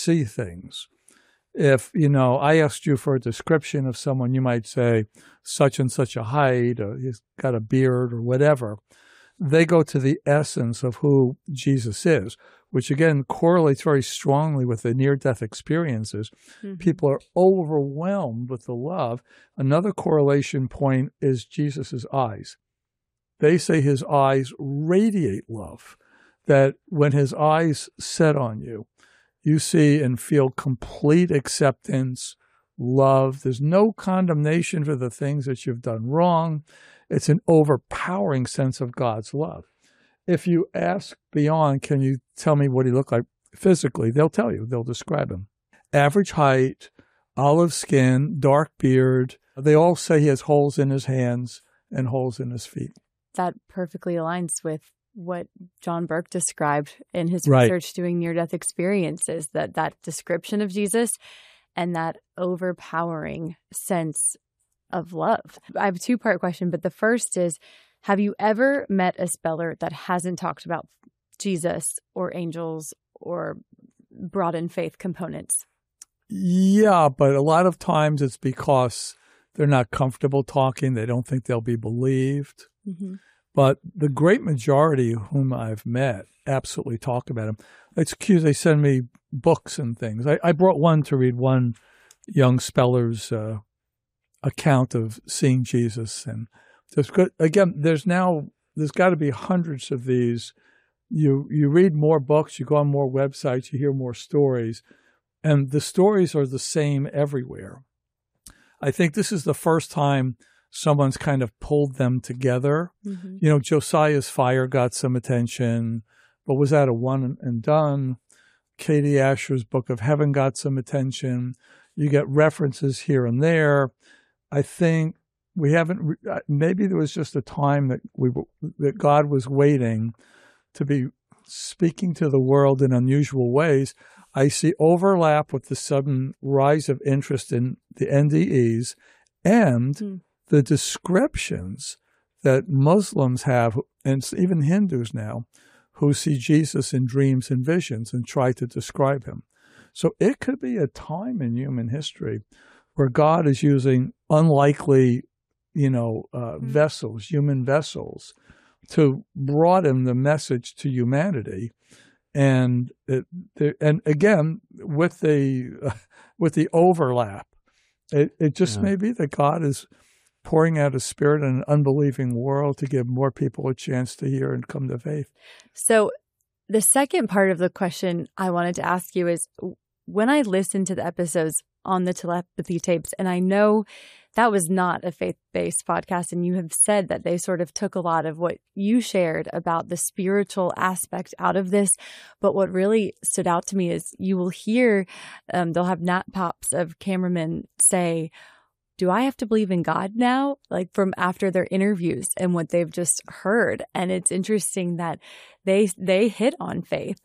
see things. If, I asked you for a description of someone, you might say such and such a height, or he's got a beard or whatever. They go to the essence of who Jesus is, which again correlates very strongly with the near-death experiences. Mm-hmm. People are overwhelmed with the love. Another correlation point is Jesus's eyes. They say his eyes radiate love, that when his eyes set on you, you see and feel complete acceptance, love. There's no condemnation for the things that you've done wrong. It's an overpowering sense of God's love. If you ask beyond, can you tell me what he looked like physically? They'll tell you. They'll describe him. Average height, olive skin, dark beard. They all say he has holes in his hands and holes in his feet. That perfectly aligns with what John Burke described in his research doing near-death experiences, that description of Jesus and that overpowering sense of love. I have a two-part question, but the first is, have you ever met a speller that hasn't talked about Jesus or angels or brought in faith components? Yeah, but a lot of times it's because they're not comfortable talking. They don't think they'll be believed. Mm-hmm. But the great majority whom I've met absolutely talk about him. They send me books and things. I brought one to read, one young speller's account of seeing Jesus. And there's got to be hundreds of these. You read more books, you go on more websites, you hear more stories, and the stories are the same everywhere. I think this is the first time someone's kind of pulled them together. Mm-hmm. Josiah's fire got some attention, but was that a one and done? Katie Asher's Book of Heaven got some attention. You get references here and there. I think we haven't. Maybe there was just a time that God was waiting to be speaking to the world in unusual ways. I see overlap with the sudden rise of interest in the NDEs and the descriptions that Muslims have, and even Hindus now, who see Jesus in dreams and visions and try to describe him. So it could be a time in human history where God is using unlikely, vessels, human vessels, to broaden the message to humanity. And again, with the overlap, it just may be that God is pouring out his spirit in an unbelieving world to give more people a chance to hear and come to faith. So the second part of the question I wanted to ask you is, when I listened to the episodes on the telepathy tapes, and I know that was not a faith-based podcast, and you have said that they sort of took a lot of what you shared about the spiritual aspect out of this. But what really stood out to me is you will hear, they'll have nat pops of cameramen say, do I have to believe in God now? Like from after their interviews and what they've just heard. And it's interesting that they hit on faith.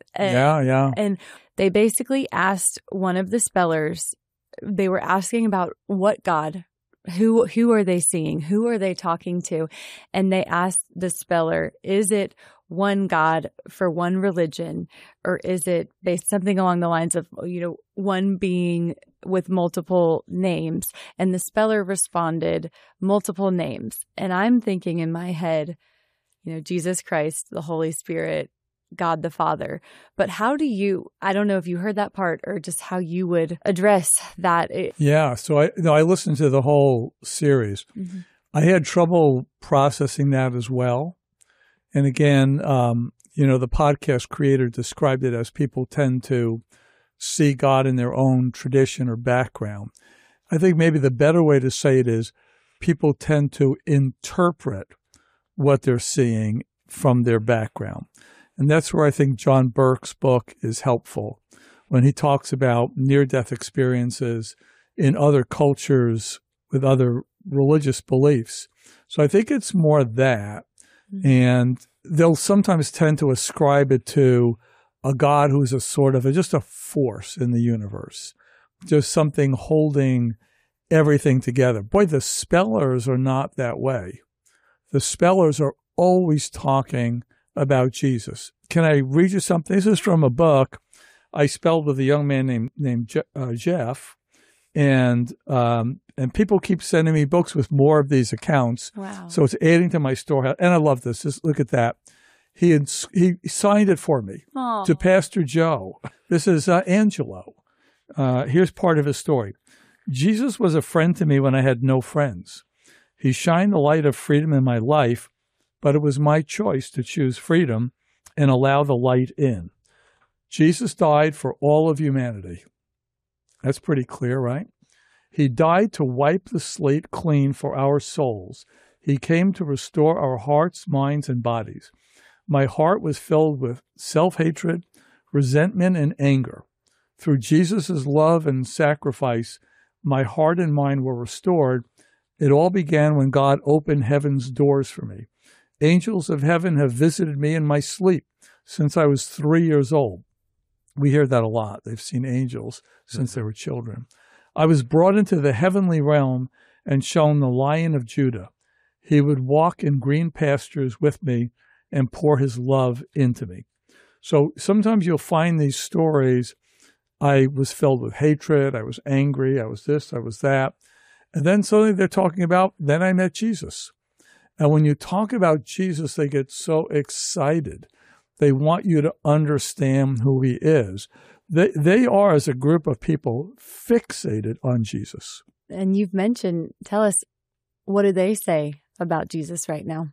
And they basically asked one of the spellers, they were asking about what God, who are they seeing? Who are they talking to? And they asked the speller, is it one God for one religion, or is it based something along the lines of, one being with multiple names? And the speller responded, multiple names. And I'm thinking in my head, Jesus Christ, the Holy Spirit, God the Father. But how do you, I don't know if you heard that part or just how you would address that. Yeah. So I listened to the whole series. Mm-hmm. I had trouble processing that as well. And again, the podcast creator described it as people tend to see God in their own tradition or background. I think maybe the better way to say it is people tend to interpret what they're seeing from their background. And that's where I think John Burke's book is helpful when he talks about near-death experiences in other cultures with other religious beliefs. So I think it's more that. Mm-hmm. And they'll sometimes tend to ascribe it to a God who's a sort of just a force in the universe, just something holding everything together. Boy, the spellers are not that way. The spellers are always talking about Jesus. Can I read you something? This is from a book I spelled with a young man named Jeff, and people keep sending me books with more of these accounts. Wow! So it's adding to my storehouse, and I love this. Just look at that. He signed it for me to Pastor Joe. This is Angelo. Here's part of his story. Jesus was a friend to me when I had no friends. He shined the light of freedom in my life, but it was my choice to choose freedom and allow the light in. Jesus died for all of humanity. That's pretty clear, right? He died to wipe the slate clean for our souls. He came to restore our hearts, minds, and bodies. My heart was filled with self-hatred, resentment, and anger. Through Jesus' love and sacrifice, my heart and mind were restored. It all began when God opened heaven's doors for me. Angels of heaven have visited me in my sleep since I was 3 years old. We hear that a lot. They've seen angels since they were children. I was brought into the heavenly realm and shown the Lion of Judah. He would walk in green pastures with me and pour his love into me. So sometimes you'll find these stories. I was filled with hatred. I was angry. I was this. I was that. And then suddenly they're talking about, then I met Jesus. And when you talk about Jesus, they get so excited. They want you to understand who he is. They are, as a group of people, fixated on Jesus. And you've mentioned, tell us, what do they say about Jesus right now?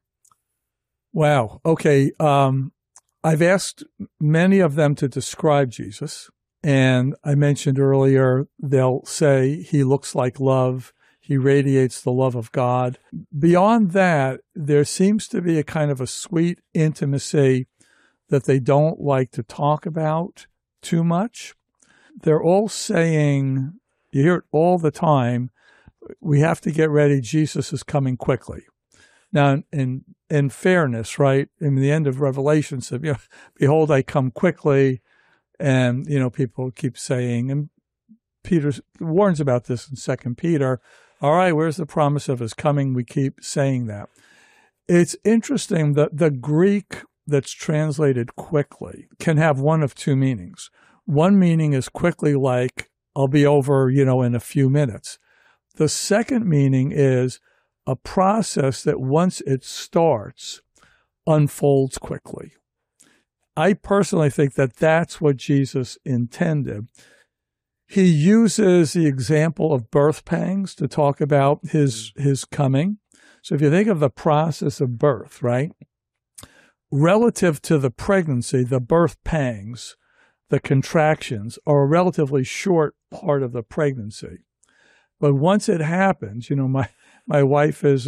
Wow. Okay. I've asked many of them to describe Jesus. And I mentioned earlier, they'll say he looks like love. He radiates the love of God. Beyond that, there seems to be a kind of a sweet intimacy that they don't like to talk about too much. They're all saying, you hear it all the time, we have to get ready, Jesus is coming quickly. Now, in fairness, right, in the end of Revelation said, behold, I come quickly. And, people keep saying, and Peter warns about this in 2 Peter, all right, where's the promise of his coming? We keep saying that. It's interesting that the Greek that's translated quickly can have one of two meanings. One meaning is quickly like, I'll be over, in a few minutes. The second meaning is a process that once it starts, unfolds quickly. I personally think that that's what Jesus intended. He uses the example of birth pangs to talk about his coming. So if you think of the process of birth, right? Relative to the pregnancy, the birth pangs, the contractions are a relatively short part of the pregnancy. But once it happens, my wife was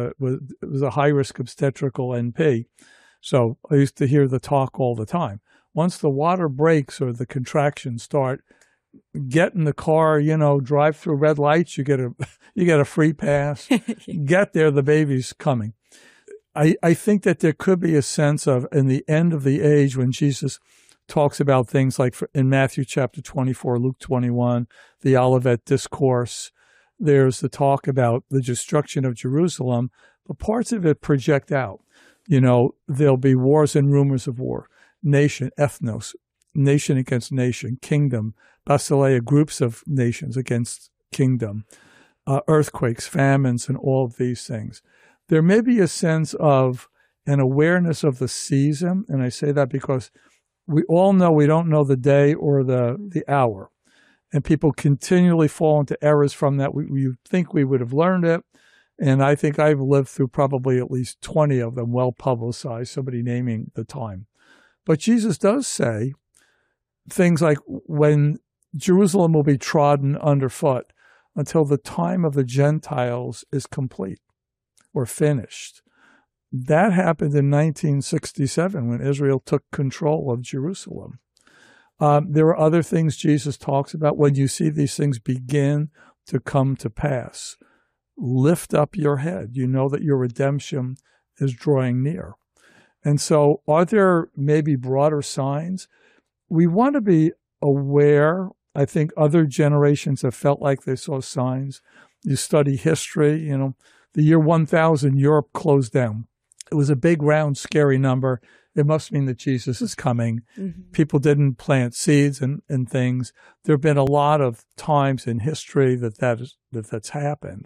a high-risk obstetrical NP. So I used to hear the talk all the time. Once the water breaks or the contractions start, get in the car, drive through red lights, you get a free pass. Get there, the baby's coming. I think that there could be a sense of, in the end of the age, when Jesus talks about things like in Matthew chapter 24, Luke 21, the Olivet Discourse, there's the talk about the destruction of Jerusalem, but parts of it project out. There'll be wars and rumors of war, nation, ethnos, nation against nation, kingdom, basileia, groups of nations against kingdom, earthquakes, famines, and all of these things. There may be a sense of an awareness of the season, and I say that because we all know we don't know the day or the hour, and people continually fall into errors from that. We think we would have learned it. And I think I've lived through probably at least 20 of them, well publicized, somebody naming the time. But Jesus does say things like, when Jerusalem will be trodden underfoot until the time of the Gentiles is complete or finished. That happened in 1967 when Israel took control of Jerusalem. There are other things Jesus talks about when you see these things begin to come to pass. Lift up your head. You know that your redemption is drawing near. And so are there maybe broader signs? We want to be aware. I think other generations have felt like they saw signs. You study history, the year 1000, Europe closed down. It was a big, round, scary number. it must mean that Jesus is coming. Mm-hmm. People didn't plant seeds and things. There have been a lot of times in history that's happened.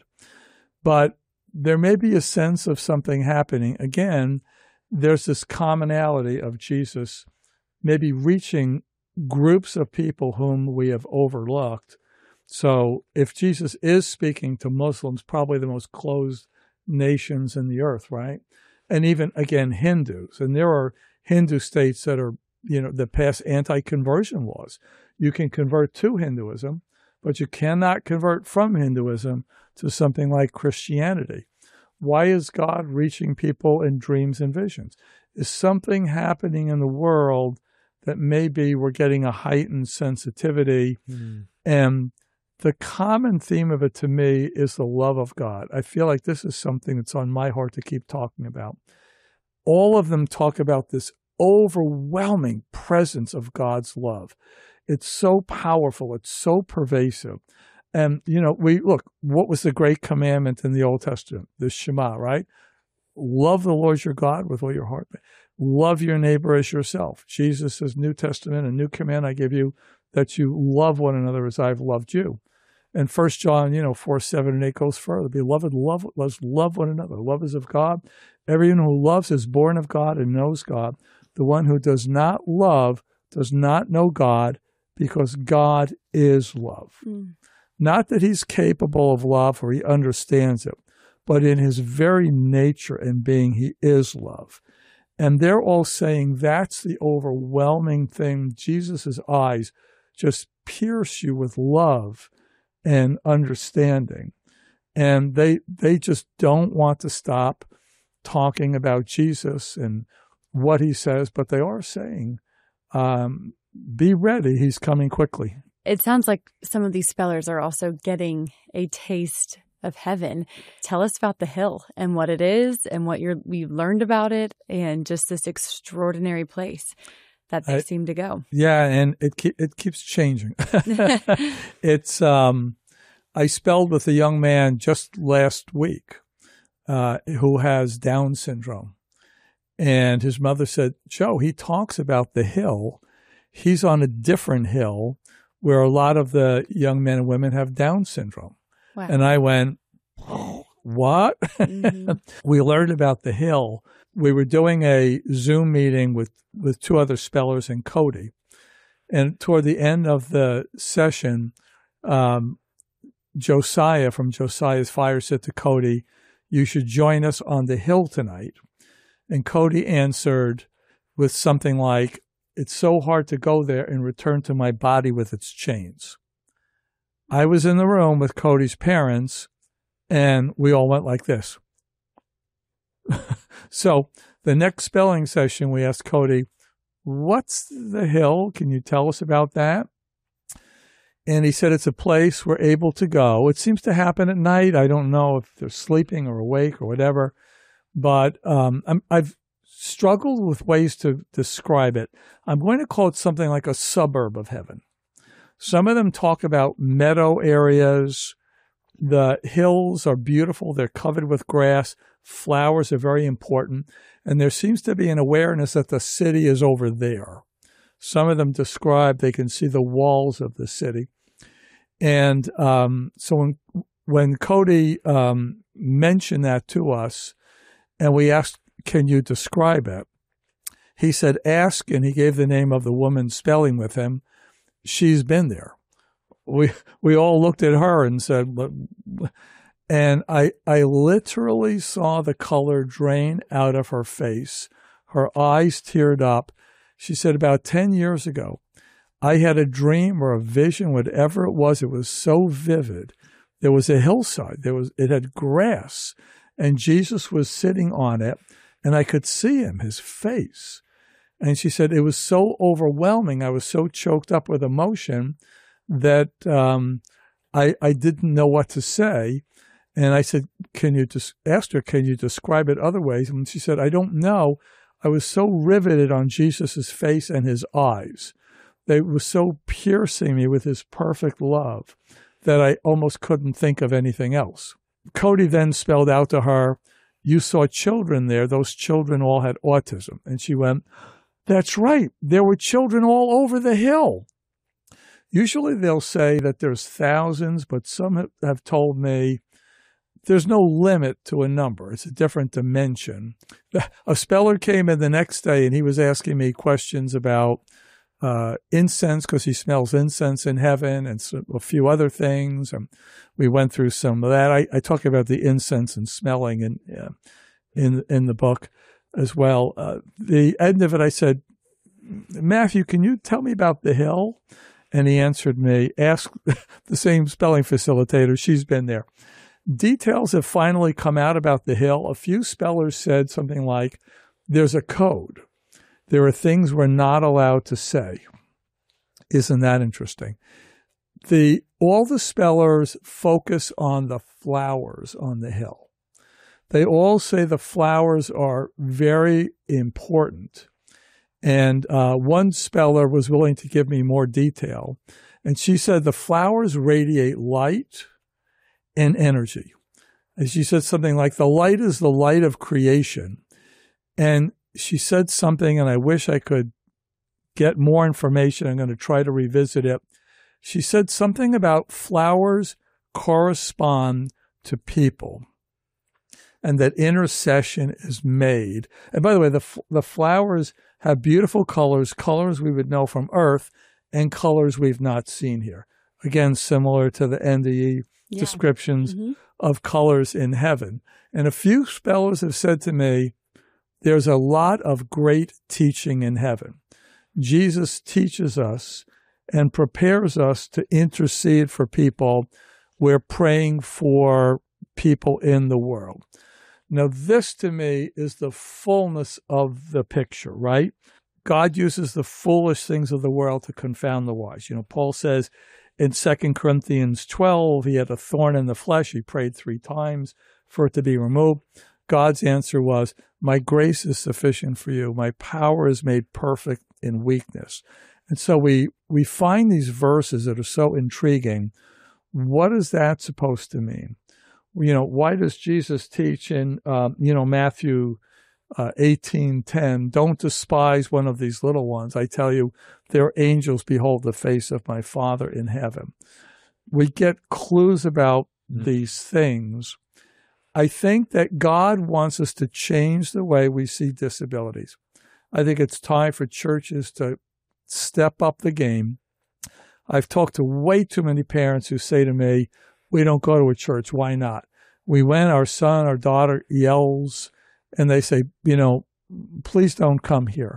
But there may be a sense of something happening. Again, there's this commonality of Jesus maybe reaching groups of people whom we have overlooked. So if Jesus is speaking to Muslims, probably the most closed nations in the earth, right? And even, again, Hindus. And there are Hindu states that are, that pass anti-conversion laws. You can convert to Hinduism, but you cannot convert from Hinduism to something like Christianity. Why is God reaching people in dreams and visions? Is something happening in the world that maybe we're getting a heightened sensitivity? And the common theme of it to me is the love of God. I feel like this is something that's on my heart to keep talking about. All of them talk about this overwhelming presence of God's love. It's so powerful. It's so pervasive. And, what was the great commandment in the Old Testament? The Shema, right? Love the Lord your God with all your heart. Love your neighbor as yourself. Jesus says, New Testament, a new command I give you, that you love one another as I've loved you. And 1 John, 4, 7, and 8 goes further. Beloved, let's love one another. Love is of God. Everyone who loves is born of God and knows God. The one who does not love does not know God, because God is love. Not that he's capable of love or he understands it, but in his very nature and being, he is love. And they're all saying that's the overwhelming thing. Jesus' eyes just pierce you with love and understanding. And they just don't want to stop talking about Jesus and what he says, but they are saying, be ready, he's coming quickly. It sounds like some of these spellers are also getting a taste of heaven. Tell us about the hill and what it is and what we learned about it and just this extraordinary place that they seem to go. Yeah, and it keeps changing. It's I spelled with a young man just last week who has Down syndrome. And his mother said, Joe, he talks about the hill. He's on a different hill where a lot of the young men and women have Down syndrome. Wow. And I went, what? Mm-hmm. We learned about the hill. We were doing a Zoom meeting with two other spellers and Cody. And toward the end of the session, Josiah from Josiah's Fire said to Cody, you should join us on the hill tonight. And Cody answered with something like, it's so hard to go there and return to my body with its chains. I was in the room with Cody's parents, and we all went like this. So the next spelling session, we asked Cody, what's the hill? Can you tell us about that? And he said it's a place we're able to go. It seems to happen at night. I don't know if they're sleeping or awake or whatever, but I've struggled with ways to describe it. I'm going to call it something like a suburb of heaven. Some of them talk about meadow areas. The hills are beautiful. They're covered with grass. Flowers are very important. And there seems to be an awareness that the city is over there. Some of them describe they can see the walls of the city. And so when Cody mentioned that to us, and we asked, can you describe it? He said, ask, and he gave the name of the woman spelling with him. She's been there. We all looked at her and said, and I literally saw the color drain out of her face. Her eyes teared up. She said, about 10 years ago, I had a dream or a vision, whatever it was so vivid. There was a hillside. It had grass, and Jesus was sitting on it, and I could see him, his face. And she said, it was so overwhelming. I was so choked up with emotion that I didn't know what to say. And I said, asked her, can you describe it other ways? And she said, I don't know. I was so riveted on Jesus' face and his eyes. They were so piercing me with his perfect love that I almost couldn't think of anything else. Cody then spelled out to her, you saw children there. Those children all had autism. And she went, that's right. There were children all over the hill. Usually they'll say that there's thousands, but some have told me there's no limit to a number. It's a different dimension. A speller came in the next day, and he was asking me questions about incense, because he smells incense in heaven, and a few other things. And we went through some of that. I talk about the incense and smelling in the book as well. The end of it, I said, Matthew, can you tell me about the hill? And he answered me, ask the same spelling facilitator. She's been there. Details have finally come out about the hill. A few spellers said something like, there's a code. There are things we're not allowed to say. Isn't that interesting? All the spellers focus on the flowers on the hill. They all say the flowers are very important. And one speller was willing to give me more detail. And she said the flowers radiate light and energy. And she said something like, the light is the light of creation. And she said something, and I wish I could get more information. I'm going to try to revisit it. She said something about flowers correspond to people, and that intercession is made. And by the way, the flowers have beautiful colors we would know from Earth, and colors we've not seen here. Again, similar to the NDE descriptions of colors in heaven. And a few spellers have said to me, there's a lot of great teaching in heaven. Jesus teaches us and prepares us to intercede for people. We're praying for people in the world. Now, this to me is the fullness of the picture, right? God uses the foolish things of the world to confound the wise. You know, Paul says in 2 Corinthians 12, he had a thorn in the flesh. He prayed 3 times for it to be removed. God's answer was, my grace is sufficient for you. My power is made perfect in weakness. And so we find these verses that are so intriguing. What is that supposed to mean? You know, why does Jesus teach in, Matthew 18:10, don't despise one of these little ones. I tell you, their angels behold the face of my Father in heaven. We get clues about these things. I think that God wants us to change the way we see disabilities. I think it's time for churches to step up the game. I've talked to way too many parents who say to me, we don't go to a church. Why not? We went, our son, our daughter yells, and they say, please don't come here.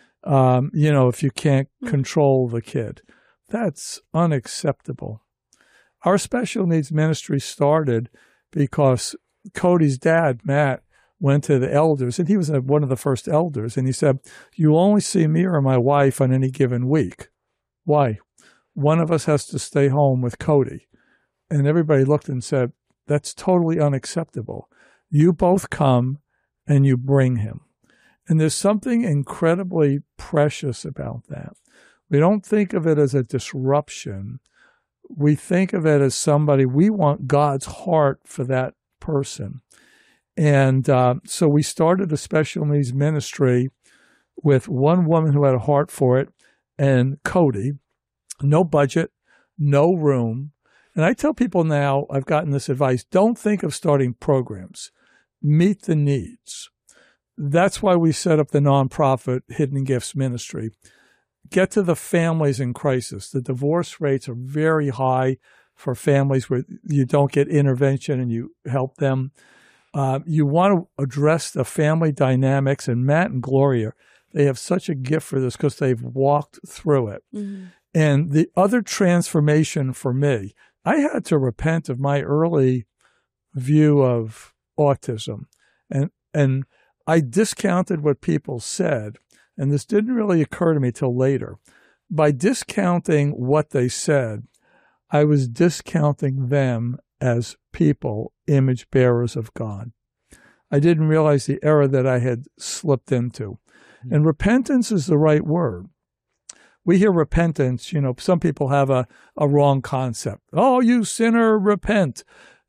If you can't control the kid. That's unacceptable. Our special needs ministry started because Cody's dad, Matt, went to the elders, and he was one of the first elders, and he said, you only see me or my wife on any given week. Why? One of us has to stay home with Cody. And everybody looked and said, that's totally unacceptable. You both come and you bring him. And there's something incredibly precious about that. We don't think of it as a disruption. We think of it as somebody, we want God's heart for that person. And so we started a special needs ministry with one woman who had a heart for it and Cody. No budget, no room. And I tell people now, I've gotten this advice, don't think of starting programs. Meet the needs. That's why we set up the nonprofit Hidden Gifts Ministry. Get to the families in crisis. The divorce rates are very high for families where you don't get intervention and you help them. You want to address the family dynamics, and Matt and Gloria, they have such a gift for this because they've walked through it. Mm-hmm. And the other transformation for me, I had to repent of my early view of autism. And I discounted what people said, and this didn't really occur to me till later. By discounting what they said, I was discounting them as people, image bearers of God. I didn't realize the error that I had slipped into. And repentance is the right word. We hear repentance, some people have a wrong concept. Oh, you sinner, repent.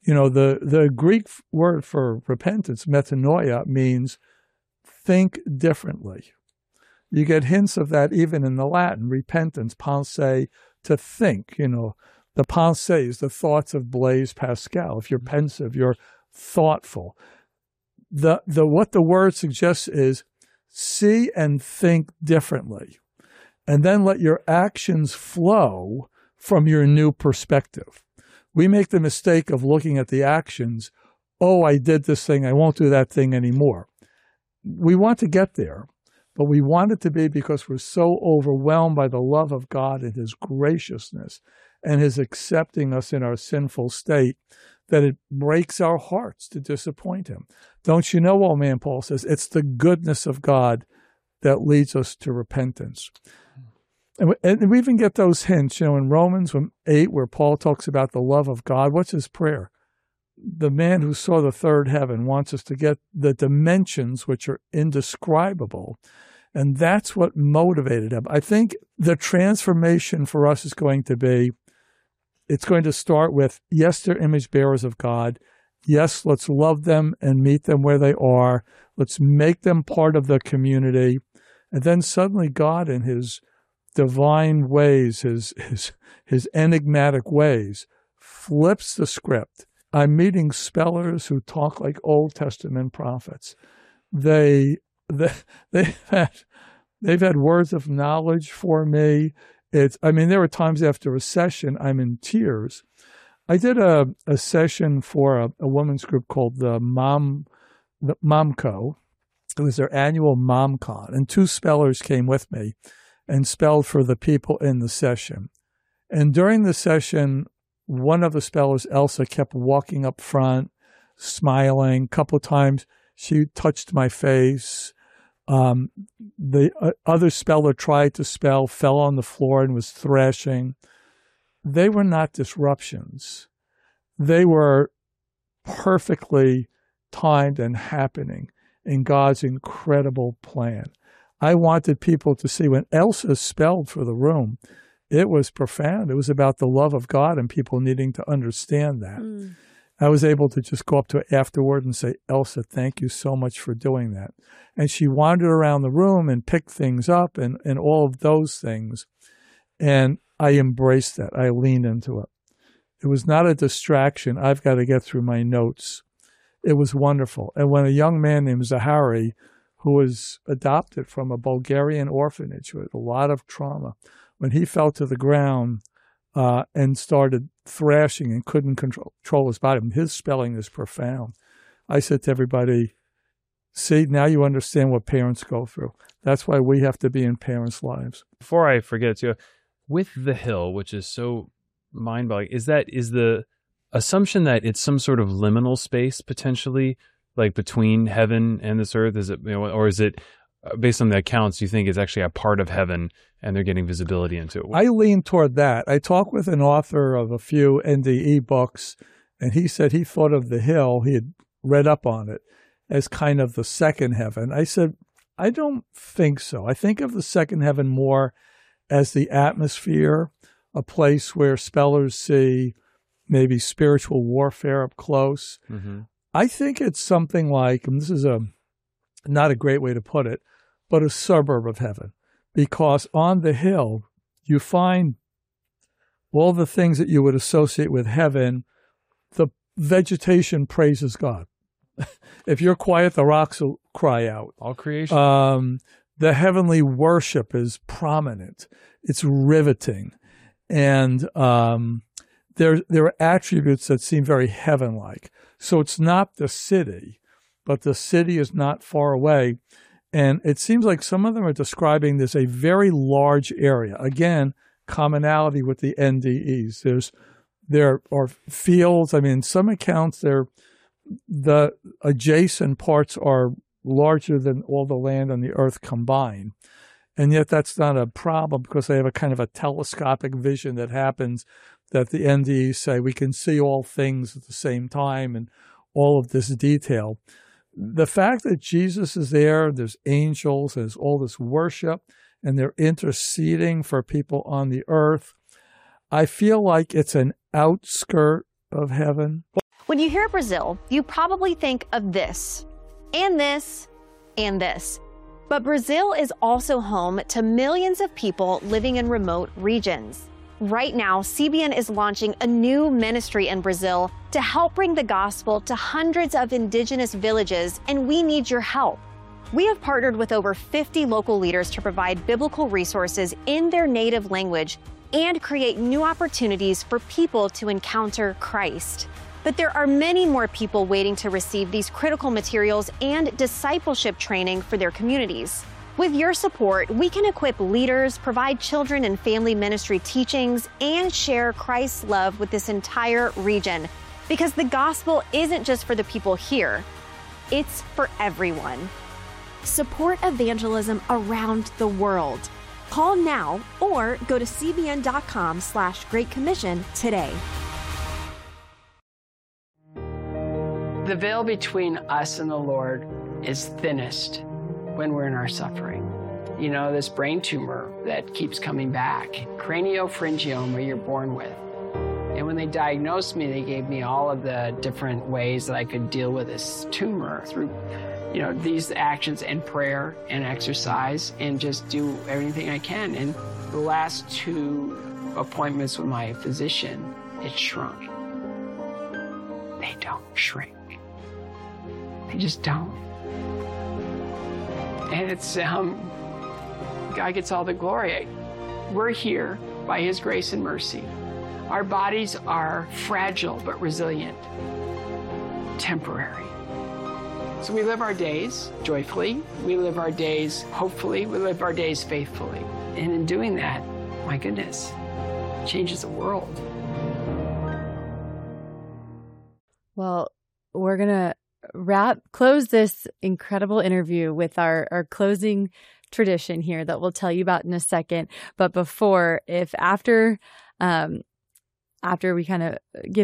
You know, the Greek word for repentance, metanoia, means think differently. You get hints of that even in the Latin, repentance, pensée, to think. You know, the pensée is the thoughts of Blaise Pascal. If you're pensive, you're thoughtful. What the word suggests is see and think differently, and then let your actions flow from your new perspective. We make the mistake of looking at the actions. Oh, I did this thing. I won't do that thing anymore. We want to get there, but we want it to be because we're so overwhelmed by the love of God and his graciousness and his accepting us in our sinful state that it breaks our hearts to disappoint him. Don't you know, old man Paul says, it's the goodness of God that leads us to repentance. And we even get those hints, you know, in Romans 8, where Paul talks about the love of God. What's his prayer? The man who saw the third heaven wants us to get the dimensions which are indescribable. And that's what motivated him. I think the transformation for us is going to be, it's going to start with, yes, they're image bearers of God. Yes, let's love them and meet them where they are. Let's make them part of the community. And then suddenly God in his divine ways, his enigmatic ways, flips the script. I'm meeting spellers who talk like Old Testament prophets. They've had words of knowledge for me. There were times after a session, I'm in tears. I did a session for a women's group called the MomCo. It was their annual MomCon, and 2 spellers came with me and spelled for the people in the session. And during the session, one of the spellers, Elsa, kept walking up front, smiling. A couple of times she touched my face. The other speller tried to spell, fell on the floor and was thrashing. They were not disruptions. They were perfectly timed and happening in God's incredible plan. I wanted people to see when Elsa spelled for the room, it was profound. It was about the love of God and people needing to understand that. Mm. I was able to just go up to her afterward and say, Elsa, thank you so much for doing that. And she wandered around the room and picked things up and all of those things. And I embraced that. I leaned into it. It was not a distraction. I've got to get through my notes. It was wonderful. And when a young man named Zahari, who was adopted from a Bulgarian orphanage with a lot of trauma, when he fell to the ground and started thrashing and couldn't control his body, his spelling is profound. I said to everybody, see, now you understand what parents go through. That's why we have to be in parents' lives. Before I forget to, with the Hill, which is so mind-boggling, is the assumption that it's some sort of liminal space potentially, like between heaven and this earth? Is it, or is it based on the accounts, you think it's actually a part of heaven and they're getting visibility into it? I lean toward that. I talked with an author of a few NDE books, and he said he thought of the Hill, he had read up on it, as kind of the second heaven. I said, I don't think so. I think of the second heaven more as the atmosphere, a place where spellers see maybe spiritual warfare up close. Mm-hmm. I think it's something like, and this is not a great way to put it, but a suburb of heaven. Because on the Hill, you find all the things that you would associate with heaven. The vegetation praises God. If you're quiet, the rocks will cry out. All creation. The heavenly worship is prominent. It's riveting. And there are attributes that seem very heaven-like. So it's not the city, but the city is not far away. And it seems like some of them are describing this a very large area. Again, commonality with the NDEs. There are fields. In some accounts, the adjacent parts are larger than all the land on the earth combined. And yet that's not a problem because they have a kind of a telescopic vision that happens that the NDEs say we can see all things at the same time and all of this detail. The fact that Jesus is there's angels, there's all this worship, and they're interceding for people on the earth, I feel like it's an outskirt of heaven. When you hear Brazil, you probably think of this, and this, and this. But Brazil is also home to millions of people living in remote regions. Right now, CBN is launching a new ministry in Brazil to help bring the gospel to hundreds of indigenous villages, and we need your help. We have partnered with over 50 local leaders to provide biblical resources in their native language and create new opportunities for people to encounter Christ. But there are many more people waiting to receive these critical materials and discipleship training for their communities. With your support, we can equip leaders, provide children and family ministry teachings, and share Christ's love with this entire region. Because the gospel isn't just for the people here, it's for everyone. Support evangelism around the world. Call now or go to cbn.com/Great Commission today. The veil between us and the Lord is thinnest when we're in our suffering. You know, this brain tumor that keeps coming back, craniopharyngioma you're born with. And when they diagnosed me, they gave me all of the different ways that I could deal with this tumor through, you know, these actions and prayer and exercise and just do everything I can. And the last 2 appointments with my physician, it shrunk. They don't shrink. They just don't. And it's, God gets all the glory. We're here by His grace and mercy. Our bodies are fragile but resilient, temporary. So we live our days joyfully. We live our days hopefully. We live our days faithfully. And in doing that, my goodness, it changes the world. Well, we're going to close this incredible interview with our closing tradition here that we'll tell you about in a second. But before, after we kind of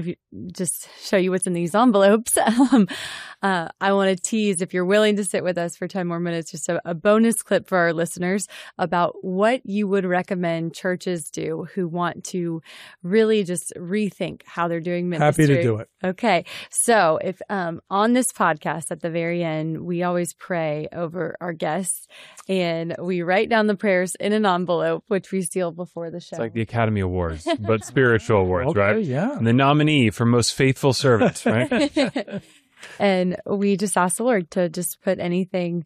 show you what's in these envelopes, I want to tease, if you're willing to sit with us for 10 more minutes, just a bonus clip for our listeners about what you would recommend churches do who want to really just rethink how they're doing ministry. Happy to do it. Okay. So if on this podcast at the very end, we always pray over our guests and we write down the prayers in an envelope, which we seal before the show. It's like the Academy Awards, but spiritual awards, Okay, right? yeah. And the nominee for most faithful servant, right? And we just ask the Lord to just put anything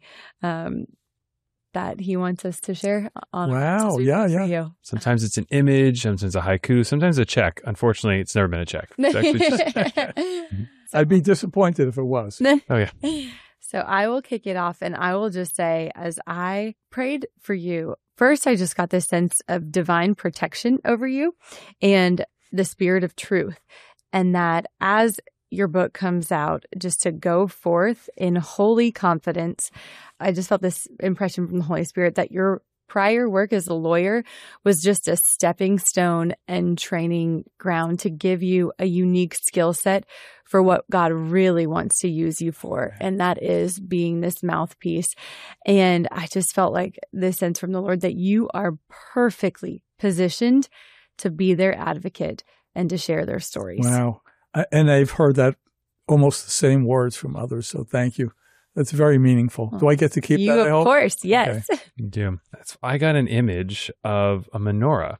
that He wants us to share on. Wow. Yeah. You. Sometimes it's an image, sometimes a haiku, sometimes a check. Unfortunately, it's never been a check. It's actually just, I'd be disappointed if it was. oh, yeah. So I will kick it off and I will just say, as I prayed for you, first, I just got this sense of divine protection over you and the spirit of truth. And that as your book comes out, just to go forth in holy confidence. I just felt this impression from the Holy Spirit that your prior work as a lawyer was just a stepping stone and training ground to give you a unique skill set for what God really wants to use you for. And that is being this mouthpiece. And I just felt like this sense from the Lord that you are perfectly positioned to be their advocate and to share their stories. Wow. And I've heard that almost the same words from others. So thank you. That's very meaningful. Do I get to keep that? Of course, yes. Okay. You do. I got an image of a menorah,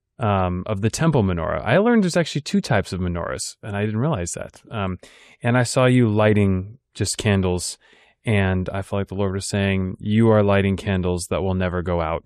of the temple menorah. I learned there's actually 2 types of menorahs, and I didn't realize that. And I saw you lighting just candles, and I felt like the Lord was saying, you are lighting candles that will never go out.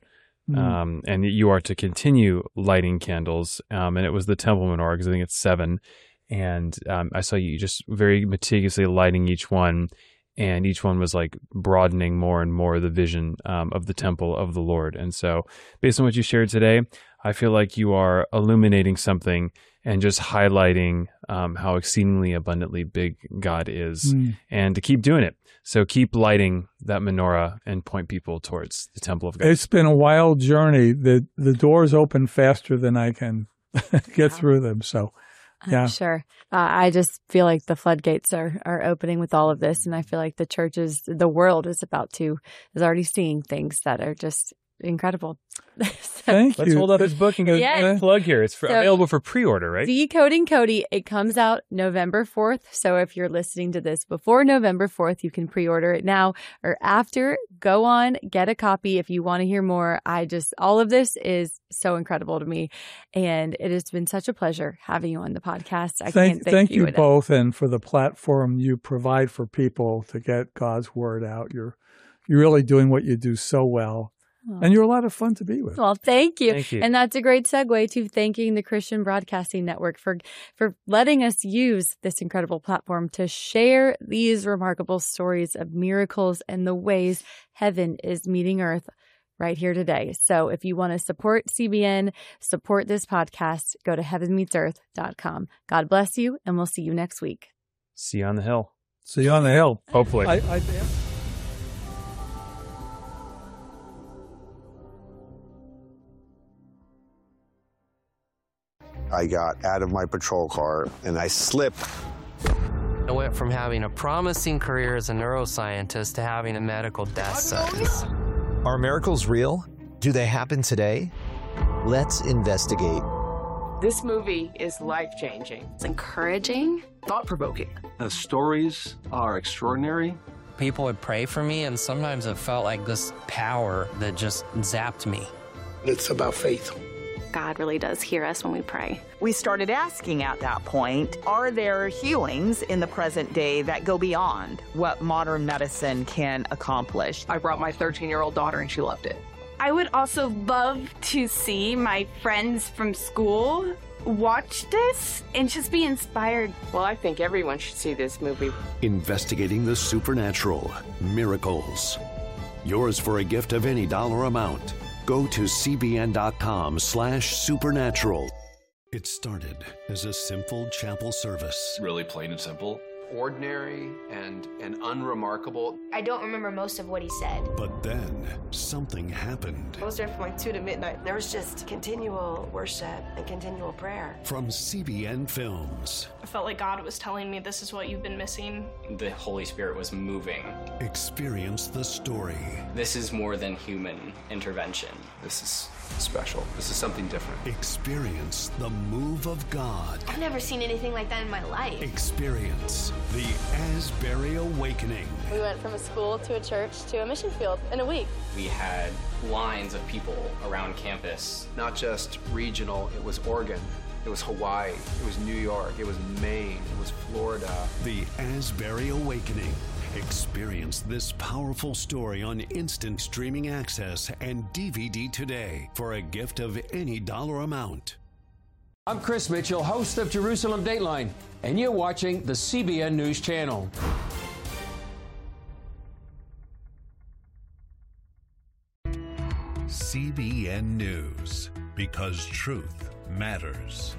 And you are to continue lighting candles. And it was the temple menorah, because I think it's 7. And I saw you just very meticulously lighting each one. And each one was like broadening more and more the vision of the temple of the Lord. And so based on what you shared today, I feel like you are illuminating something and just highlighting how exceedingly abundantly big God is, and to keep doing it. So keep lighting that menorah and point people towards the temple of God. It's been a wild journey. The doors open faster than I can get through them. So, yeah. I'm sure. I just feel like the floodgates are opening with all of this. And I feel like the world is already seeing things that are just incredible. Thank you. Let's hold up his book and go plug here. It's available for pre-order, right? Decoding Cody. It comes out November 4th. So if you're listening to this before November 4th, you can pre-order it now or after. Go on, get a copy if you want to hear more. All of this is so incredible to me. And it has been such a pleasure having you on the podcast. I can't thank you both, and for the platform you provide for people to get God's word out. You're really doing what you do so well. And you're a lot of fun to be with. Well, thank you. Thank you. And that's a great segue to thanking the Christian Broadcasting Network for letting us use this incredible platform to share these remarkable stories of miracles and the ways heaven is meeting earth right here today. So if you want to support CBN, support this podcast, go to heavenmeetsearth.com. God bless you, and we'll see you next week. See you on the hill. See you on the hill. Hopefully. I got out of my patrol car and I slipped. I went from having a promising career as a neuroscientist to having a medical death sentence. Are miracles real? Do they happen today? Let's investigate. This movie is life-changing. It's encouraging, Thought-provoking. The stories are extraordinary. People would pray for me, and sometimes it felt like this power that just zapped me. It's about faith. God really does hear us when we pray. We started asking at that point, are there healings in the present day that go beyond what modern medicine can accomplish? I brought my 13-year-old daughter, and she loved it. I would also love to see my friends from school watch this and just be inspired. Well, I think everyone should see this movie. Investigating the supernatural, miracles. Yours for a gift of any dollar amount. Go to cbn.com/supernatural. It started as a simple chapel service. Really plain and simple. Ordinary and unremarkable. I don't remember most of what he said. But then something happened. I was there from like 2 to midnight. There was just continual worship and continual prayer. From CBN Films. I felt like God was telling me, this is what you've been missing. The Holy Spirit was moving. Experience the story. This is more than human intervention. This is special. This is something different. Experience the move of God. I've never seen anything like that in my life. Experience the Asbury Awakening. We went from a school to a church to a mission field in a week. We had lines of people around campus. Not just regional, it was Oregon. It was Hawaii. It was New York. It was Maine. It was Florida. The Asbury Awakening. Experience this powerful story on instant streaming access and DVD today for a gift of any dollar amount. I'm Chris Mitchell, host of Jerusalem Dateline, and you're watching the CBN News Channel. CBN News, because truth matters.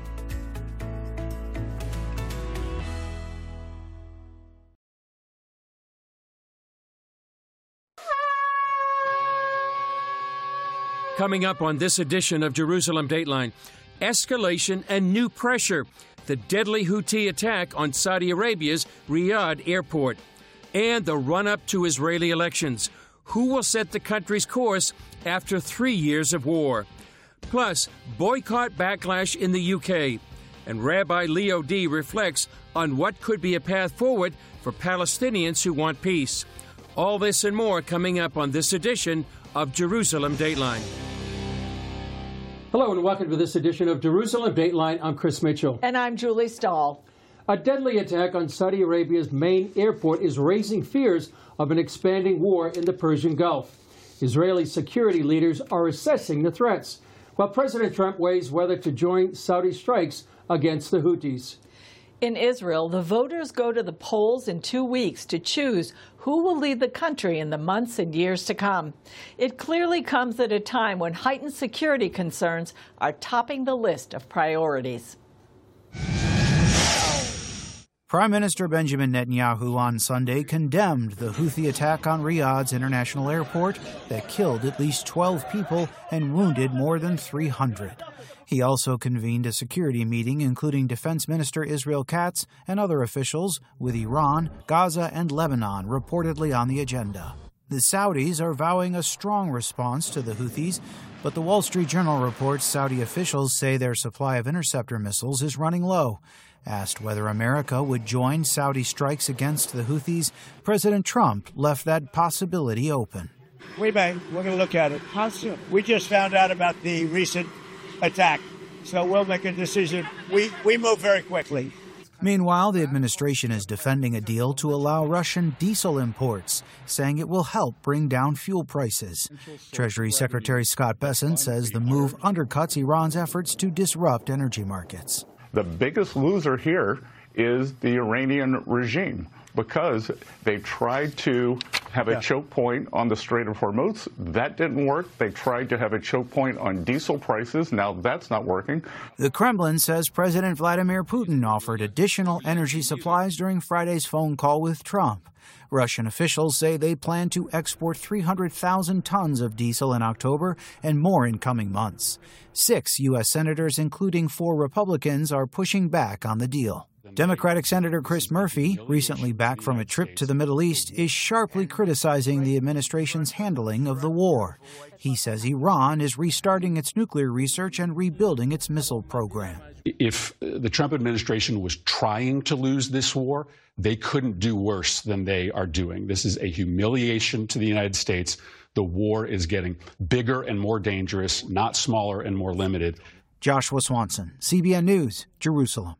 Coming up on this edition of Jerusalem Dateline, escalation and new pressure, the deadly Houthi attack on Saudi Arabia's Riyadh airport, and the run-up to Israeli elections. Who will set the country's course after 3 years of war? Plus, boycott backlash in the UK. And Rabbi Leo D. reflects on what could be a path forward for Palestinians who want peace. All this and more coming up on this edition of Jerusalem Dateline. Hello and welcome to this edition of Jerusalem Dateline. I'm Chris Mitchell. And I'm Julie Stahl. A deadly attack on Saudi Arabia's main airport is raising fears of an expanding war in the Persian Gulf. Israeli security leaders are assessing the threats, while President Trump weighs whether to join Saudi strikes against the Houthis. In Israel, the voters go to the polls in 2 weeks to choose who will lead the country in the months and years to come. It clearly comes at a time when heightened security concerns are topping the list of priorities. Prime Minister Benjamin Netanyahu on Sunday condemned the Houthi attack on Riyadh's international airport that killed at least 12 people and wounded more than 300. He also convened a security meeting including Defense Minister Israel Katz and other officials, with Iran, Gaza, and Lebanon reportedly on the agenda. The Saudis are vowing a strong response to the Houthis, but the Wall Street Journal reports Saudi officials say their supply of interceptor missiles is running low. Asked whether America would join Saudi strikes against the Houthis, President Trump left that possibility open. We may. We're going to look at it. How soon? We just found out about the recent attack, so we'll make a decision. We move very quickly. Meanwhile, the administration is defending a deal to allow Russian diesel imports, saying it will help bring down fuel prices. Treasury Secretary Scott Bessent says the move undercuts Iran's efforts to disrupt energy markets. The biggest loser here is the Iranian regime, because they tried to have a choke point on the Strait of Hormuz. That didn't work. They tried to have a choke point on diesel prices. Now that's not working. The Kremlin says President Vladimir Putin offered additional energy supplies during Friday's phone call with Trump. Russian officials say they plan to export 300,000 tons of diesel in October and more in coming months. 6 U.S. senators, including 4 Republicans, are pushing back on the deal. Democratic Senator Chris Murphy, recently back from a trip to the Middle East, is sharply criticizing the administration's handling of the war. He says Iran is restarting its nuclear research and rebuilding its missile program. If the Trump administration was trying to lose this war, they couldn't do worse than they are doing. This is a humiliation to the United States. The war is getting bigger and more dangerous, not smaller and more limited. Joshua Swanson, CBN News, Jerusalem.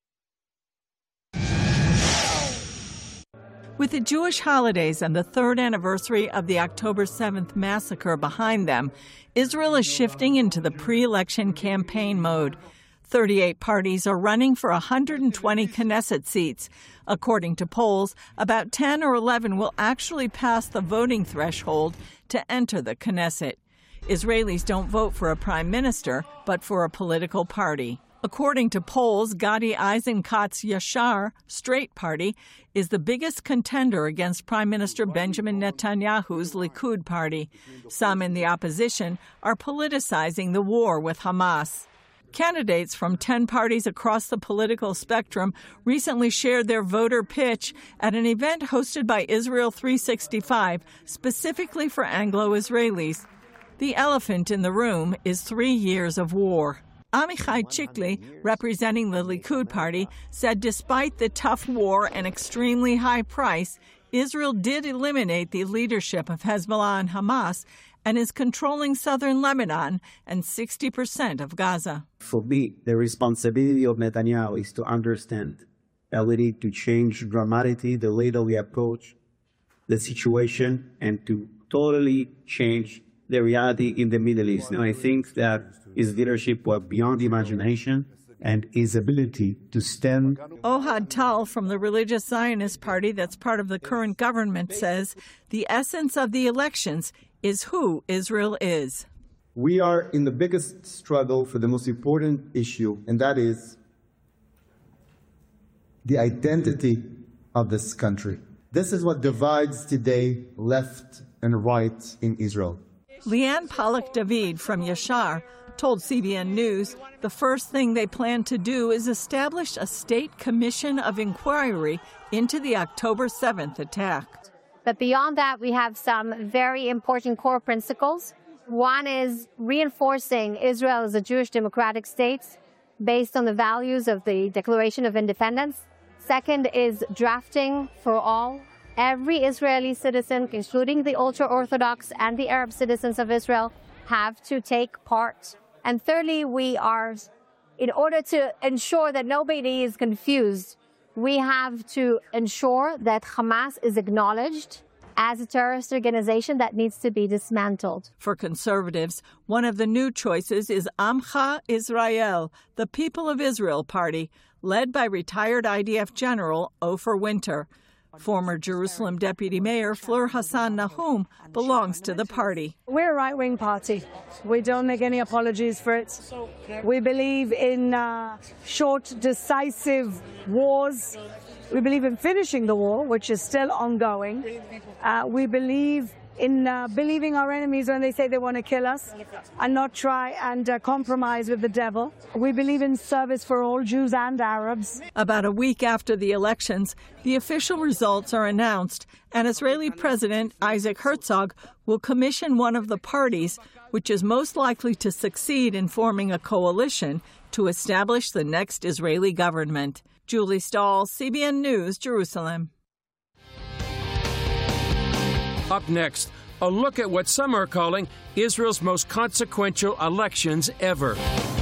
With the Jewish holidays and the 3rd anniversary of the October 7th massacre behind them, Israel is shifting into the pre-election campaign mode. 38 parties are running for 120 Knesset seats. According to polls, about 10 or 11 will actually pass the voting threshold to enter the Knesset. Israelis don't vote for a prime minister, but for a political party. According to polls, Gadi Eisenkot's Yashar, Straight Party, is the biggest contender against Prime Minister Benjamin Netanyahu's Likud party. Some in the opposition are politicizing the war with Hamas. Candidates from 10 parties across the political spectrum recently shared their voter pitch at an event hosted by Israel 365, specifically for Anglo-Israelis. The elephant in the room is 3 years of war. Amichai Chikli, representing the Likud party, said despite the tough war and extremely high price, Israel did eliminate the leadership of Hezbollah and Hamas and is controlling southern Lebanon and 60% of Gaza. For me, the responsibility of Netanyahu is to understand the ability to change dramatically the way that we approach the situation and to totally change the reality in the Middle East. And I think that his leadership was beyond imagination, and his ability to stand. Ohad Tal from the Religious Zionist Party that's part of the current government says the essence of the elections is who Israel is. We are in the biggest struggle for the most important issue, and that is the identity of this country. This is what divides today left and right in Israel. Leanne Pollock-David from Yashar told CBN News the first thing they plan to do is establish a state commission of inquiry into the October 7th attack. But beyond that, we have some very important core principles. One is reinforcing Israel as a Jewish democratic state based on the values of the Declaration of Independence. Second is drafting for all. Every Israeli citizen, including the ultra-Orthodox and the Arab citizens of Israel, have to take part. And thirdly, in order to ensure that nobody is confused, we have to ensure that Hamas is acknowledged as a terrorist organization that needs to be dismantled. For conservatives, one of the new choices is Amcha Israel, the People of Israel party, led by retired IDF General Ofer Winter. Former Jerusalem Deputy Mayor Fleur Hassan Nahum belongs to the party. We're a right-wing party. We don't make any apologies for it. We believe in short, decisive wars. We believe in finishing the war, which is still ongoing. We believe in believing our enemies when they say they want to kill us and not try and compromise with the devil. We believe in service for all Jews and Arabs. About a week after the elections, the official results are announced, and Israeli President Isaac Herzog will commission one of the parties, which is most likely to succeed in forming a coalition to establish the next Israeli government. Julie Stahl, CBN News, Jerusalem. Up next, a look at what some are calling Israel's most consequential elections ever.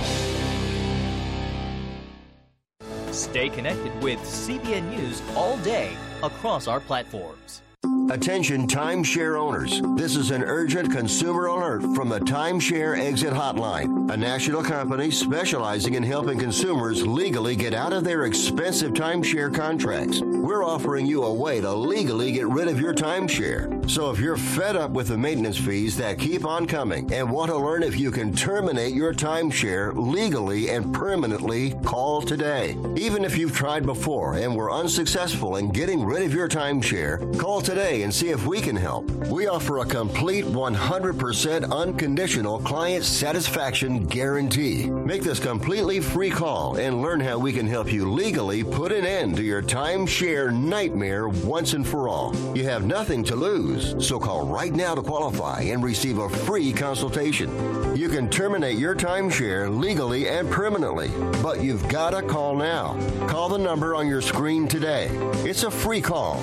Stay connected with CBN News all day across our platforms. Attention timeshare owners. This is an urgent consumer alert from the Timeshare Exit Hotline, a national company specializing in helping consumers legally get out of their expensive timeshare contracts. We're offering you a way to legally get rid of your timeshare. So if you're fed up with the maintenance fees that keep on coming and want to learn if you can terminate your timeshare legally and permanently, call today. Even if you've tried before and were unsuccessful in getting rid of your timeshare, call today and see if we can help. We offer a complete 100% unconditional client satisfaction guarantee. Make this completely free call and learn how we can help you legally put an end to your timeshare nightmare once and for all. You have nothing to lose, so call right now to qualify and receive a free consultation. You can terminate your timeshare legally and permanently, but you've got to call now. Call the number on your screen today. It's a free call.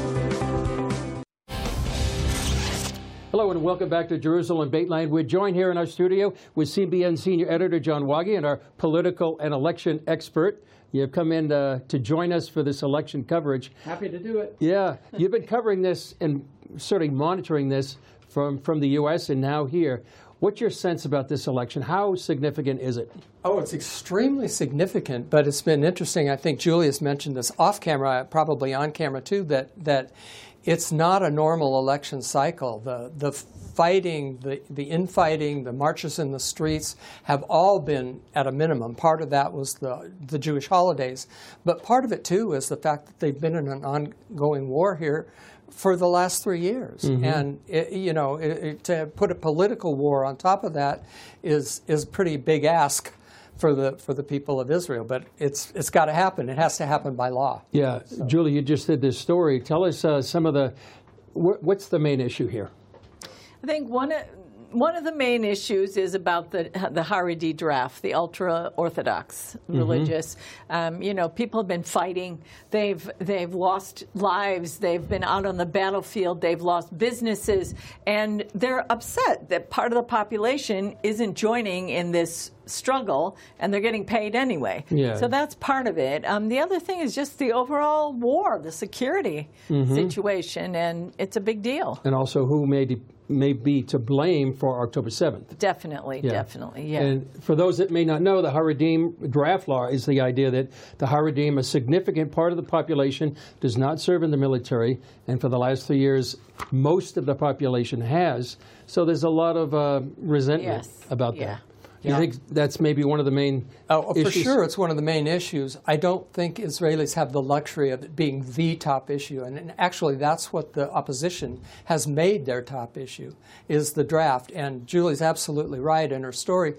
Hello and welcome back to Jerusalem Dateline. We're joined here in our studio with CBN Senior Editor John Wagee and our political and election expert. You've come in to join us for this election coverage. Happy to do it. Yeah, you've been covering this and sort of monitoring this from the U.S. and now here. What's your sense about this election? How significant is it? Oh, it's extremely significant, but it's been interesting. I think Julius mentioned this off camera, probably on camera too, that it's not a normal election cycle. The fighting, the infighting, the marches in the streets have all been at a minimum. Part of that was the Jewish holidays, but part of it too is the fact that they've been in an ongoing war here for the last 3 years. Mm-hmm. And to put a political war on top of that is a pretty big ask for the people of Israel, but it's got to happen. It has to happen by law. Yeah, so. Julie, you just did this story. Tell us some of what's the main issue here? I think one of the main issues is about the Haredi draft, the ultra-Orthodox religious. People have been fighting. They've lost lives. They've been out on the battlefield. They've lost businesses. And they're upset that part of the population isn't joining in this struggle, and they're getting paid anyway. Yeah. So that's part of it. The other thing is just the overall war, the security situation, and it's a big deal. And also who may be to blame for October 7th. Definitely, yeah. And for those that may not know, the Haredim draft law is the idea that the Haredim, a significant part of the population, does not serve in the military, and for the last 3 years, most of the population has. So there's a lot of resentment about that. You think that's maybe one of the main issues? For sure, it's one of the main issues. I don't think Israelis have the luxury of it being the top issue. And actually, that's what the opposition has made their top issue, is the draft. And Julie's absolutely right in her story.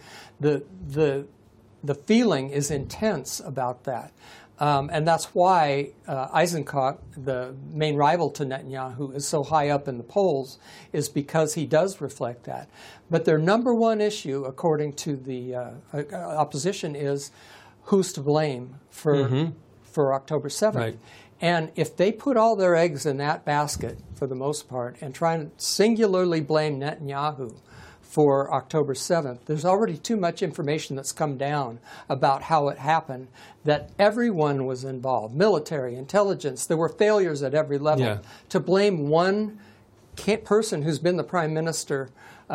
The feeling is intense about that. And that's why Eisenkot, the main rival to Netanyahu, is so high up in the polls, is because he does reflect that. But their number one issue, according to the opposition, is who's to blame for October 7th. Right. And if they put all their eggs in that basket, for the most part, and try and singularly blame Netanyahu for October 7th, there's already too much information that's come down about how it happened, that everyone was involved, military, intelligence. There were failures at every level. Yeah. To blame one person who's been the prime minister,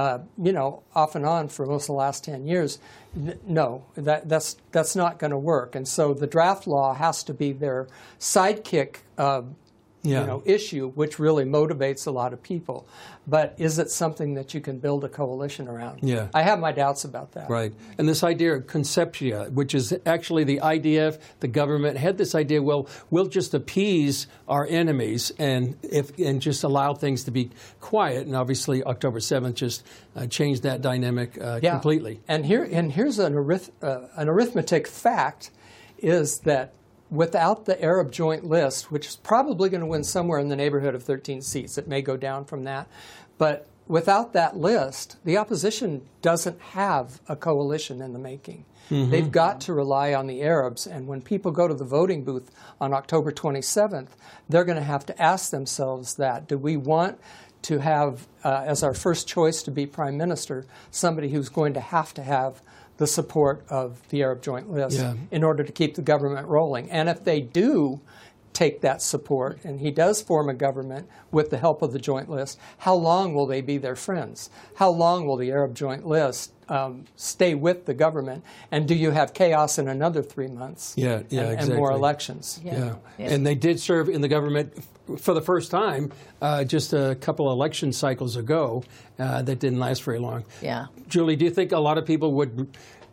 off and on for most of the last 10 years, no, that's not going to work. And so the draft law has to be their sidekick issue, which really motivates a lot of people. But is it something that you can build a coalition around? Yeah. I have my doubts about that. Right. And this idea of conceptia, which is actually the IDF, the government, had this idea, well, we'll just appease our enemies and just allow things to be quiet. And obviously October 7th just changed that dynamic completely. And here's an arithmetic fact is that without the Arab Joint List, which is probably going to win somewhere in the neighborhood of 13 seats, it may go down from that, but without that list, the opposition doesn't have a coalition in the making. Mm-hmm. They've got to rely on the Arabs, and when people go to the voting booth on October 27th, they're going to have to ask themselves that. Do we want to have, as our first choice to be prime minister, somebody who's going to have the support of the Arab Joint List in order to keep the government rolling? And if they do take that support, and he does form a government with the help of the Joint List, how long will they be their friends? How long will the Arab Joint List stay with the government? And do you have chaos in another 3 months? Exactly. And more elections? And they did serve in the government for the first time just a couple election cycles ago. That didn't last very long. Yeah. Julie, do you think a lot of people would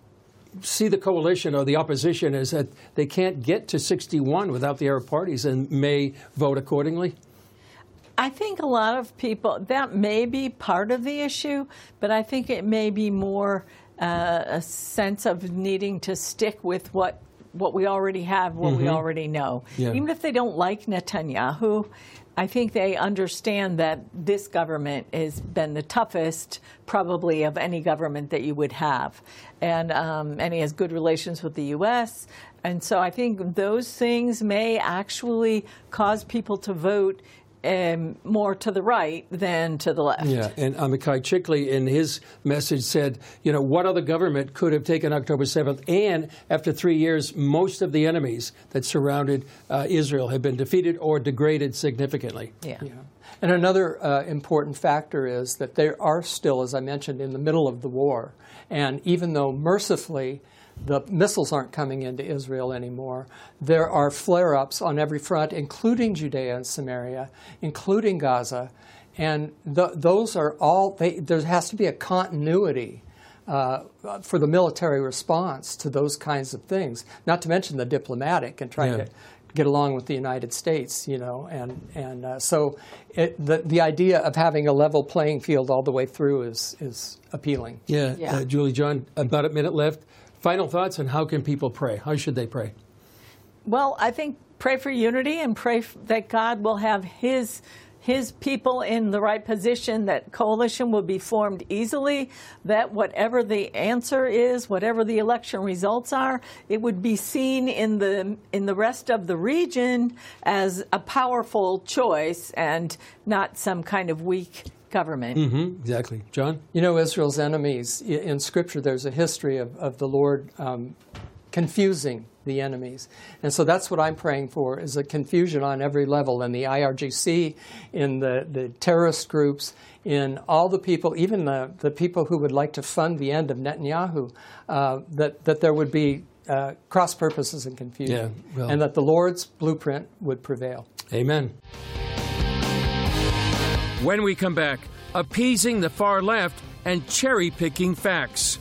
see the coalition or the opposition as that they can't get to 61 without the Arab parties and may vote accordingly? I think a lot of people, that may be part of the issue, but I think it may be more a sense of needing to stick with what we already have, what we already know. Yeah. Even if they don't like Netanyahu, I think they understand that this government has been the toughest, probably, of any government that you would have. And he has good relations with the U.S. And so I think those things may actually cause people to vote more to the right than to the left. Yeah, and Amichai Chikli in his message said, what other government could have taken October 7th? And after 3 years, most of the enemies that surrounded Israel have been defeated or degraded significantly. Yeah. And another important factor is that they are still, as I mentioned, in the middle of the war. And even though mercifully the missiles aren't coming into Israel anymore, there are flare-ups on every front, including Judea and Samaria, including Gaza. And those are all, there has to be a continuity for the military response to those kinds of things, not to mention the diplomatic and trying to get along with the United States, so the idea of having a level playing field all the way through is appealing. Julie, John, about a minute left. Final thoughts on how can people pray? How should they pray? Well, I think pray for unity and pray that God will have His people in the right position, that coalition will be formed easily, that whatever the answer is, whatever the election results are, it would be seen in the rest of the region as a powerful choice and not some kind of weak government. Mm-hmm. Exactly. John? Israel's enemies, in Scripture, there's a history of the Lord confusing the enemies. And so that's what I'm praying for, is a confusion on every level, in the IRGC, in the terrorist groups, in all the people, even the people who would like to fund the end of Netanyahu, that there would be cross purposes and confusion, and that the Lord's blueprint would prevail. Amen. When we come back, appeasing the far left and cherry-picking facts.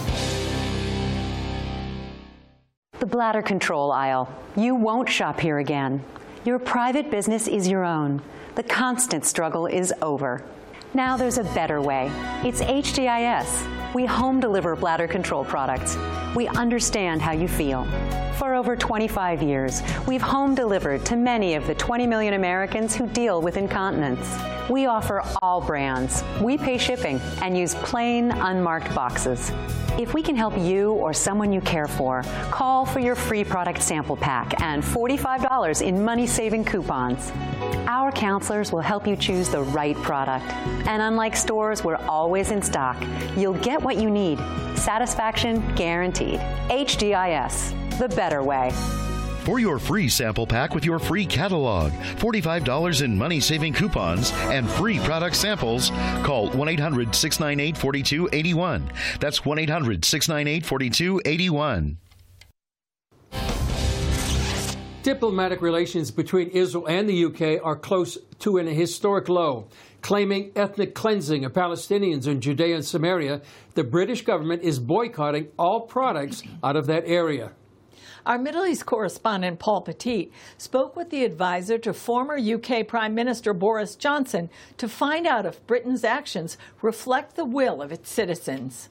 The bladder control aisle. You won't shop here again. Your private business is your own. The constant struggle is over. Now there's a better way. It's HDIS. We home deliver bladder control products. We understand how you feel. For over 25 years, we've home delivered to many of the 20 million Americans who deal with incontinence. We offer all brands. We pay shipping and use plain, unmarked boxes. If we can help you or someone you care for, call for your free product sample pack and $45 in money-saving coupons. Our counselors will help you choose the right product. And unlike stores, we're always in stock. You'll get what you need. Satisfaction guaranteed. HDIS, the better way. For your free sample pack with your free catalog, $45 in money-saving coupons, and free product samples, call 1-800-698-4281. That's 1-800-698-4281. Diplomatic relations between Israel and the UK are close to an historic low. Claiming ethnic cleansing of Palestinians in Judea and Samaria, the British government is boycotting all products out of that area. Our Middle East correspondent Paul Petit spoke with the advisor to former UK Prime Minister Boris Johnson to find out if Britain's actions reflect the will of its citizens.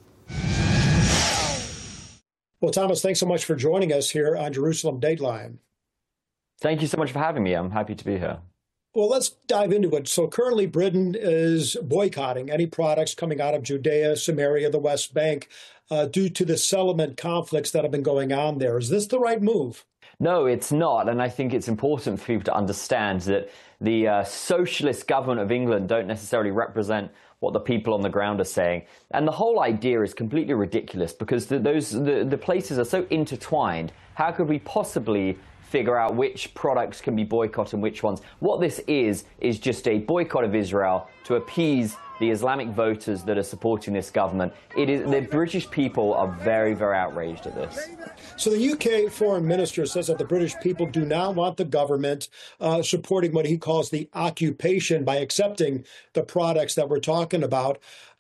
Well, Thomas, thanks so much for joining us here on Jerusalem Dateline. Thank you so much for having me. I'm happy to be here. Well, let's dive into it. So currently, Britain is boycotting any products coming out of Judea, Samaria, the West Bank, due to the settlement conflicts that have been going on there. Is this the right move? No, it's not. And I think it's important for people to understand that the socialist government of England don't necessarily represent what the people on the ground are saying. And the whole idea is completely ridiculous because the places are so intertwined. How could we possibly figure out which products can be boycotted and which ones? What this is just a boycott of Israel to appease the Islamic voters that are supporting this government. The British people are very, very outraged at this. So the UK foreign minister says that the British people do not want the government supporting what he calls the occupation by accepting the products that we're talking about.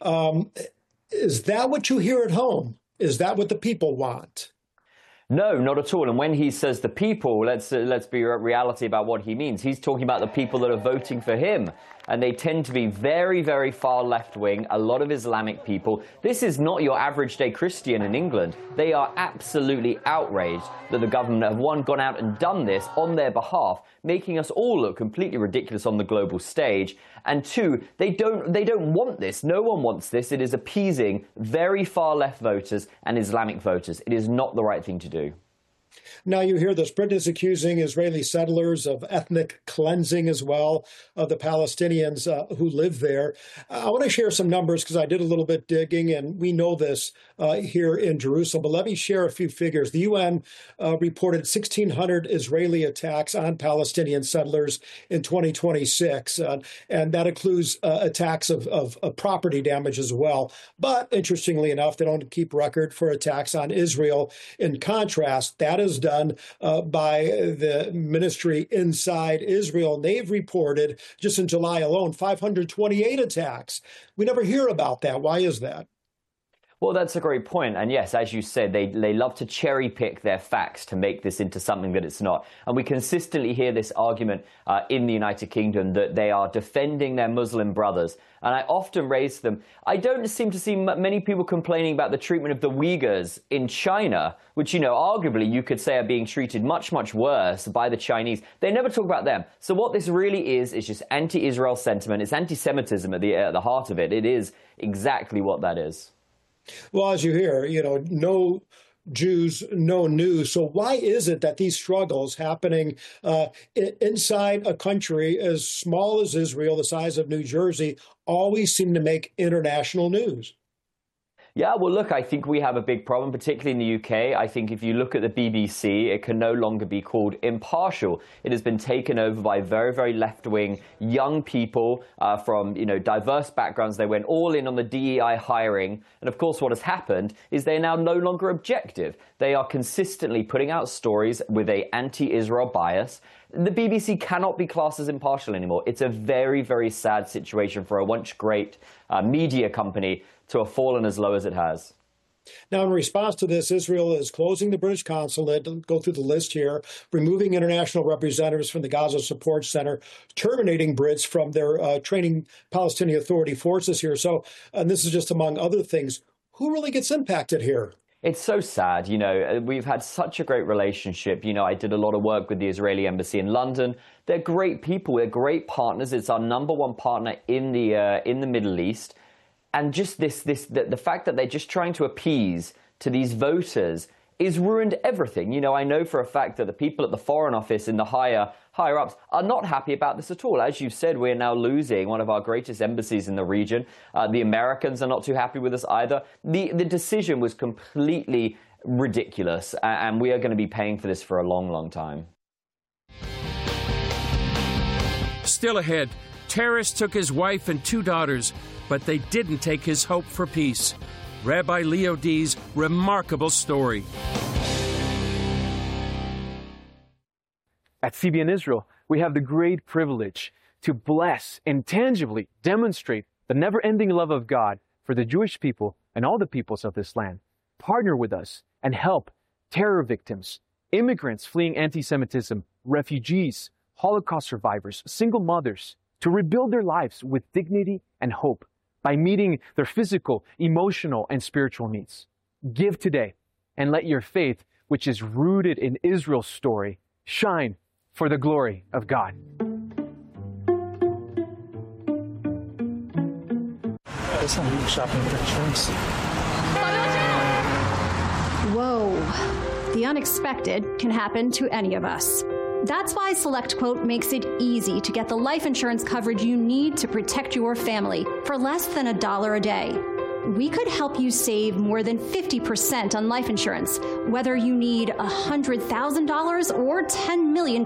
Is that what you hear at home? Is that what the people want? No, not at all. And when he says the people, let's be reality about what he means. He's talking about the people that are voting for him. And they tend to be very, very far left-wing, a lot of Islamic people. This is not your average-day Christian in England. They are absolutely outraged that the government have, one, gone out and done this on their behalf, making us all look completely ridiculous on the global stage. And two, they don't want this. No one wants this. It is appeasing very far-left voters and Islamic voters. It is not the right thing to do. Now you hear this. Britain is accusing Israeli settlers of ethnic cleansing as well of the Palestinians who live there. I want to share some numbers because I did a little bit digging, and we know this here in Jerusalem. But let me share a few figures. The UN reported 1,600 Israeli attacks on Palestinian settlers in 2026, and that includes attacks of property damage as well. But interestingly enough, they don't keep record for attacks on Israel. In contrast, that is done by the ministry inside Israel. And they've reported just in July alone 528 attacks. We never hear about that. Why is that? Well, that's a great point. And yes, as you said, they love to cherry pick their facts to make this into something that it's not. And we consistently hear this argument in the United Kingdom that they are defending their Muslim brothers. And I often raise them. I don't seem to see many people complaining about the treatment of the Uyghurs in China, which, arguably you could say are being treated much, much worse by the Chinese. They never talk about them. So what this really is just anti-Israel sentiment. It's anti-Semitism at the heart of it. It is exactly what that is. Well, as you hear, no Jews, no news. So why is it that these struggles happening inside a country as small as Israel, the size of New Jersey, always seem to make international news? Yeah, well, look, I think we have a big problem, particularly in the UK. I think if you look at the BBC, it can no longer be called impartial. It has been taken over by very, very left-wing young people from, diverse backgrounds. They went all in on the DEI hiring. And of course, what has happened is they're now no longer objective. They are consistently putting out stories with an anti-Israel bias. The BBC cannot be classed as impartial anymore. It's a very, very sad situation for a once great media company to have fallen as low as it has. Now, in response to this, Israel is closing the British consulate. Go through the list here, removing international representatives from the Gaza Support Center, terminating Brits from their training Palestinian Authority forces here. So, and this is just among other things. Who really gets impacted here? It's so sad. We've had such a great relationship. I did a lot of work with the Israeli embassy in London. They're great people. They're great partners. It's our number one partner in the Middle East. And just the fact that they're just trying to appease to these voters is ruined everything. I know for a fact that the people at the Foreign Office in the higher ups are not happy about this at all. As you said, we're now losing one of our greatest embassies in the region. The Americans are not too happy with us either. The decision was completely ridiculous, and we are going to be paying for this for a long, long time. Still ahead, terrorists took his wife and 2 daughters, but they didn't take his hope for peace. Rabbi Leo Dees' remarkable story. At CBN Israel, we have the great privilege to bless and tangibly demonstrate the never-ending love of God for the Jewish people and all the peoples of this land. Partner with us and help terror victims, immigrants fleeing anti-Semitism, refugees, Holocaust survivors, single mothers, to rebuild their lives with dignity and hope by meeting their physical, emotional, and spiritual needs. Give today and let your faith, which is rooted in Israel's story, shine for the glory of God. Shopping for insurance. Whoa. The unexpected can happen to any of us. That's why SelectQuote makes it easy to get the life insurance coverage you need to protect your family for less than $1 a day. We could help you save more than 50% on life insurance, whether you need $100,000 or $10 million